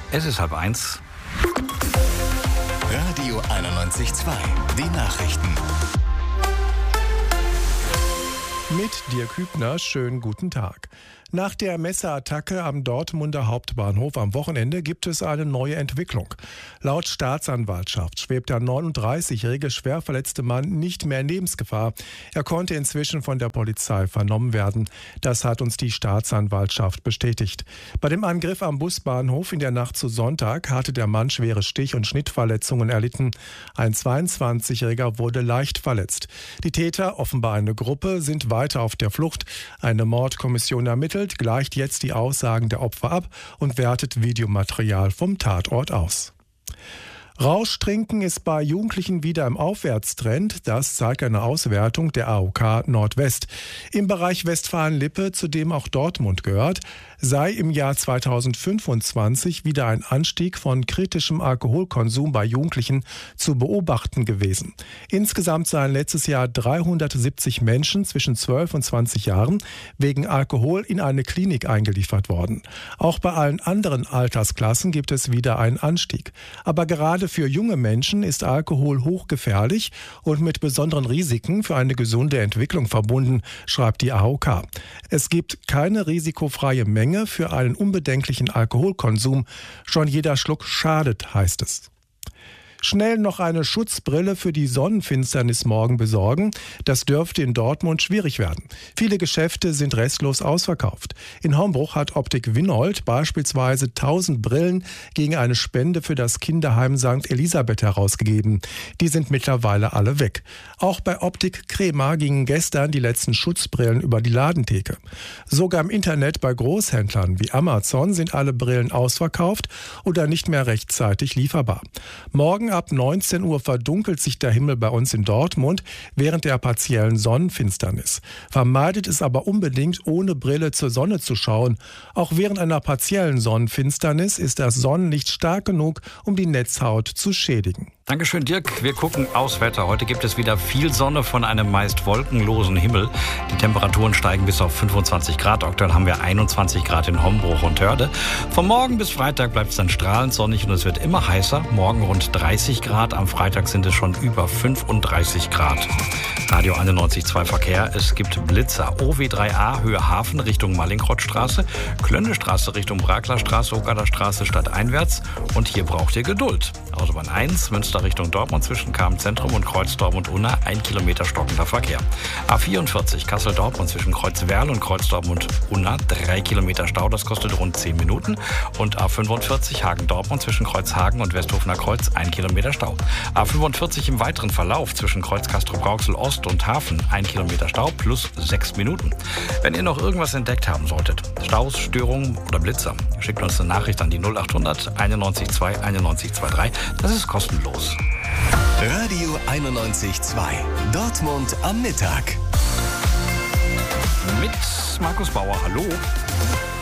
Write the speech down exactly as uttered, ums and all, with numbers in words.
Es ist halb eins. Radio einundneunzig Komma zwei, die Nachrichten. Mit Dirk Hübner, schönen guten Tag. Nach der Messerattacke am Dortmunder Hauptbahnhof am Wochenende gibt es eine neue Entwicklung. Laut Staatsanwaltschaft schwebt der neununddreißigjährige schwer verletzte Mann nicht mehr in Lebensgefahr. Er konnte inzwischen von der Polizei vernommen werden. Das hat uns die Staatsanwaltschaft bestätigt. Bei dem Angriff am Busbahnhof in der Nacht zu Sonntag hatte der Mann schwere Stich- und Schnittverletzungen erlitten. Ein zweiundzwanzigjähriger wurde leicht verletzt. Die Täter, offenbar eine Gruppe, sind weiter auf der Flucht. Eine Mordkommission ermittelt, gleicht jetzt die Aussagen der Opfer ab und wertet Videomaterial vom Tatort aus. Rauschtrinken ist bei Jugendlichen wieder im Aufwärtstrend. Das zeigt eine Auswertung der A O K Nordwest. Im Bereich Westfalen-Lippe, zu dem auch Dortmund gehört, sei im Jahr zweitausendfünfundzwanzig wieder ein Anstieg von kritischem Alkoholkonsum bei Jugendlichen zu beobachten gewesen. Insgesamt seien letztes Jahr dreihundertsiebzig Menschen zwischen zwölf und zwanzig Jahren wegen Alkohol in eine Klinik eingeliefert worden. Auch bei allen anderen Altersklassen gibt es wieder einen Anstieg. Aber gerade für junge Menschen ist Alkohol hochgefährlich und mit besonderen Risiken für eine gesunde Entwicklung verbunden, schreibt die A O K. Es gibt keine risikofreie Menge für einen unbedenklichen Alkoholkonsum. Schon jeder Schluck schadet, heißt es. Schnell noch eine Schutzbrille für die Sonnenfinsternis morgen besorgen. Das dürfte in Dortmund schwierig werden. Viele Geschäfte sind restlos ausverkauft. In Hombruch hat Optik Winold beispielsweise tausend Brillen gegen eine Spende für das Kinderheim Sankt Elisabeth herausgegeben. Die sind mittlerweile alle weg. Auch bei Optik Crema gingen gestern die letzten Schutzbrillen über die Ladentheke. Sogar im Internet bei Großhändlern wie Amazon sind alle Brillen ausverkauft oder nicht mehr rechtzeitig lieferbar. Morgen ab neunzehn Uhr verdunkelt sich der Himmel bei uns in Dortmund während der partiellen Sonnenfinsternis. Vermeidet es aber unbedingt, ohne Brille zur Sonne zu schauen. Auch während einer partiellen Sonnenfinsternis ist das Sonnenlicht stark genug, um die Netzhaut zu schädigen. Dankeschön, Dirk. Wir gucken aufs Wetter. Heute gibt es wieder viel Sonne von einem meist wolkenlosen Himmel. Die Temperaturen steigen bis auf fünfundzwanzig Grad. Aktuell haben wir einundzwanzig Grad in Hombruch und Hörde. Von morgen bis Freitag bleibt es dann strahlend sonnig und es wird immer heißer. Morgen rund dreißig Grad. Am Freitag sind es schon über fünfunddreißig Grad. Radio einundneunzig Komma zwei Verkehr. Es gibt Blitzer. O W drei A Höhe Hafen Richtung Mallinckrodtstraße, Klöndestraße Richtung Braklerstraße, Ogader Straße stadteinwärts. Und hier braucht ihr Geduld. Autobahn eins, Münster Richtung Dortmund zwischen Kamen-Zentrum und Kreuz Dortmund-Unna, ein Kilometer stockender Verkehr. A vierundvierzig Kassel-Dortmund zwischen Kreuz Werl und Kreuz Dortmund-Unna, drei Kilometer Stau, das kostet rund zehn Minuten. Und A fünfundvierzig Hagen-Dortmund zwischen Kreuz Hagen und Westhofener Kreuz, ein Kilometer Stau. A fünfundvierzig im weiteren Verlauf zwischen Kreuz Castrop-Rauxel-Ost und Hafen, ein Kilometer Stau plus sechs Minuten. Wenn ihr noch irgendwas entdeckt haben solltet, Staus, Störungen oder Blitzer, schickt uns eine Nachricht an die null achthundert einundneunzig zwei einundneunzig zweiunddreißig. Das ist kostenlos. Radio einundneunzig Komma zwei. Dortmund am Mittag. Mit Markus Bauer, hallo.